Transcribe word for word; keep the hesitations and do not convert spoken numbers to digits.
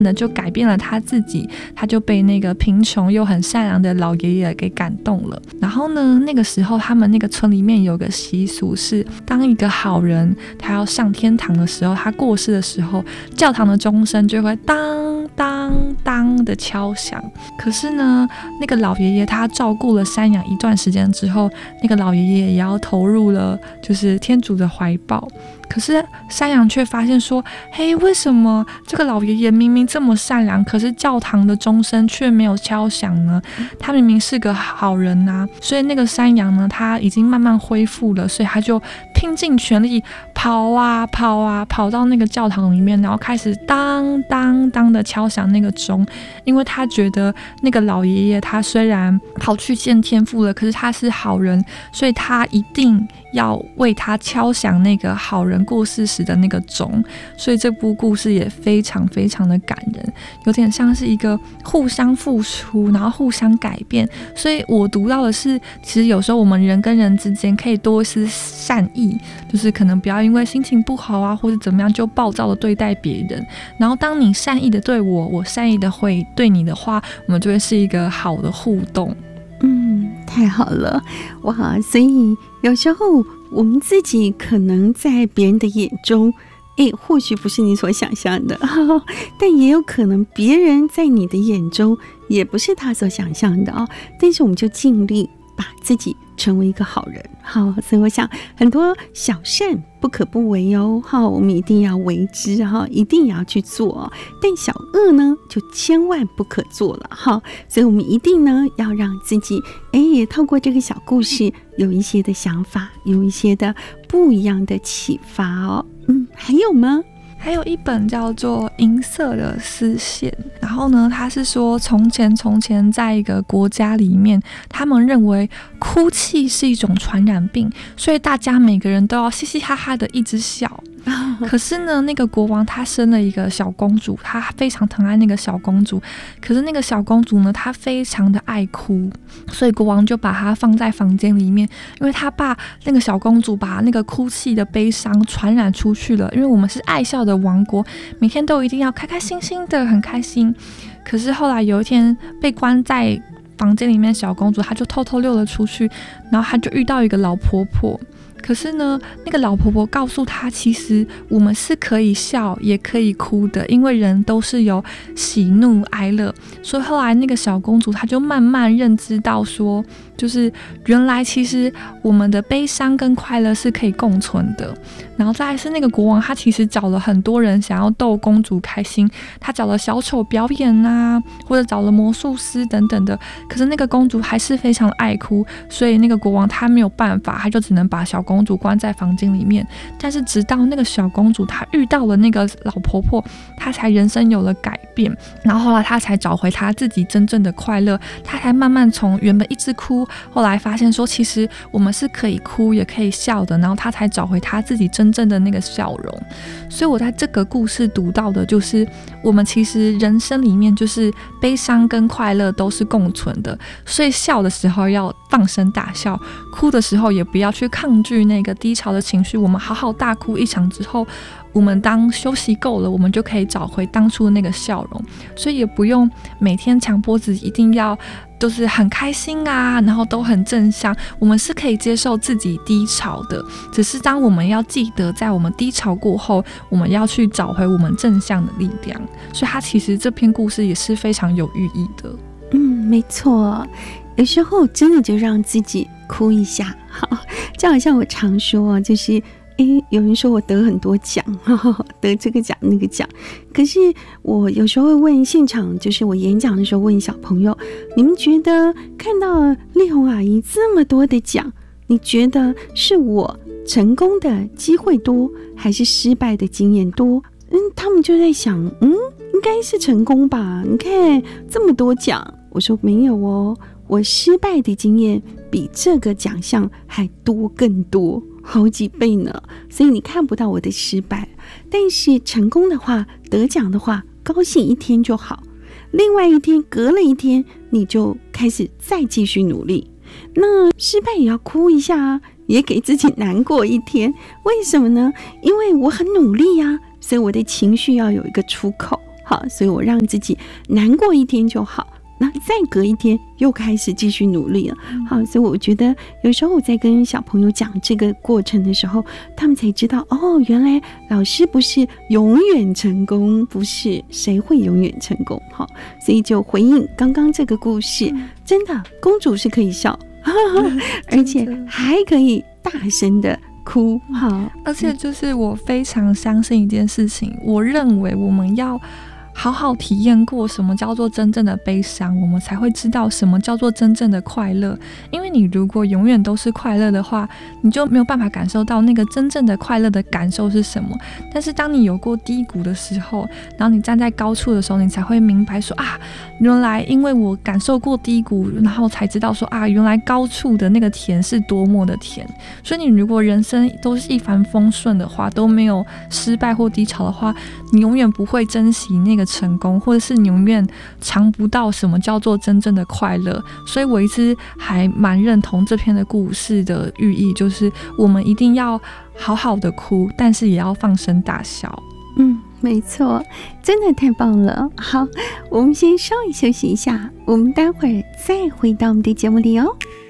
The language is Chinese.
呢就改变了他自己，他就被那个贫穷又很善良的老爷爷给感动了。然后呢，那个时候他们那个村里面有个习俗是，当一个好人他要上天堂的时候，他过世的时候，教堂的钟声就会当当当的敲响。可是呢，那个老爷爷他照顾了山羊一段时间之后，那个老爷爷也要投入了就是天主的怀抱。可是山羊却发现说，嘿，为什么这个老爷爷明明这么善良，可是教堂的钟声却没有敲响呢？他明明是个好人啊。所以那个山羊呢，他已经慢慢恢复了，所以他就拼尽全力跑啊跑啊，跑到那个教堂里面，然后开始当当当的敲响那个钟。因为他觉得那个老爷爷他虽然跑去见天父了，可是他是好人，所以他一定要为他敲响那个好人过世时的那个钟。所以这部故事也非常非常的感人，有点像是一个互相付出，然后互相改变。所以我读到的是，其实有时候我们人跟人之间可以多一丝善意，就是可能不要因为心情不好啊，或者怎么样就暴躁的对待别人。然后当你善意的对我，我善意的会对你的话，我们就会是一个好的互动。 嗯，太好了，哇！所以有时候我们自己可能在别人的眼中，诶，或许不是你所想象的，呵呵，但也有可能别人在你的眼中也不是他所想象的哦。但是我们就尽力把自己成为一个好人，好，所以我想很多小善不可不为哦，好，我们一定要为之哈，一定要去做哦。但小恶呢，就千万不可做了哈。所以我们一定呢要让自己，哎，也透过这个小故事有一些的想法，有一些的不一样的启发哦。嗯，还有吗？ 还有一本叫做《银色的丝线》，然后呢，他是说从前从前在一个国家里面，他们认为哭泣是一种传染病，所以大家每个人都要嘻嘻哈哈的一直笑。可是呢，那个国王他生了一个小公主，他非常疼爱那个小公主。可是那个小公主呢，她非常的爱哭，所以国王就把她放在房间里面，因为他怕那个小公主把那个哭泣的悲伤传染出去了。因为我们是爱笑的王国，每天都一定要开开心心的，很开心。可是后来有一天被关在房间里面，小公主她就偷偷溜了出去，然后她就遇到一个老婆婆。可是呢，那个老婆婆告诉她，其实我们是可以笑也可以哭的，因为人都是有喜怒哀乐。所以后来那个小公主她就慢慢认知到说，就是原来其实我们的悲伤跟快乐是可以共存的。然后再来是那个国王，他其实找了很多人想要逗公主开心，他找了小丑表演啊，或者找了魔术师等等的。可是那个公主还是非常爱哭，所以那个国王他没有办法，他就只能把小公主关在房间里面。但是直到那个小公主她遇到了那个老婆婆，她才人生有了改变，然后后来她才找回她自己真正的快乐，她才慢慢从原本一直哭，后来发现说其实我们是可以哭也可以笑的，然后她才找回她自己真正的那个笑容。所以我在这个故事读到的就是我们其实人生里面就是悲伤跟快乐都是共存的，所以笑的时候要放声大笑，哭的时候也不要去抗拒那个低潮的情绪，我们好好大哭一场之后，我们当休息够了，我们就可以找回当初的那个笑容。所以也不用每天强迫自己一定要就是很开心啊，然后都很正向，我们是可以接受自己低潮的，只是当我们要记得在我们低潮过后，我们要去找回我们正向的力量。所以它其实这篇故事也是非常有寓意的。 嗯，没错，有时候真的就让自己哭一下。好，就好像我常说，就是诶，有人说我得很多奖，得这个奖那个奖，可是我有时候会问现场，就是我演讲的时候问小朋友，你们觉得看到丽红阿姨这么多的奖，你觉得是我成功的机会多，还是失败的经验多？嗯，他们就在想，嗯，应该是成功吧，你看这么多奖。我说没有哦，我失败的经验比这个奖项还多更多，好几倍呢。所以你看不到我的失败，但是成功的话，得奖的话，高兴一天就好，另外一天隔了一天你就开始再继续努力。那失败也要哭一下啊，也给自己难过一天。为什么呢？因为我很努力啊，所以我的情绪要有一个出口。 好，所以我让自己难过一天就好，那再隔一天又开始继续努力了。好，所以我觉得有时候我在跟小朋友讲这个过程的时候，他们才知道哦，原来老师不是永远成功，不是谁会永远成功。好，所以就回应刚刚这个故事，真的公主是可以笑，而且还可以大声的哭。好， 而且就是我非常相信一件事情，我认为我们要好好体验过什么叫做真正的悲伤，我们才会知道什么叫做真正的快乐。因为你如果永远都是快乐的话，你就没有办法感受到那个真正的快乐的感受是什么。但是当你有过低谷的时候，然后你站在高处的时候，你才会明白说啊，原来因为我感受过低谷，然后才知道说啊，原来高处的那个甜是多么的甜。所以你如果人生都是一帆风顺的话，都没有失败或低潮的话，你永远不会珍惜那个成功，或者是你永远尝不到什么叫做真正的快乐。所以我一直还蛮认同这篇的故事的寓意，就是我们一定要好好的哭，但是也要放声大笑。 嗯，没错，真的太棒了。好，我们先稍微休息一下，我们待会儿再回到我们的节目里哦。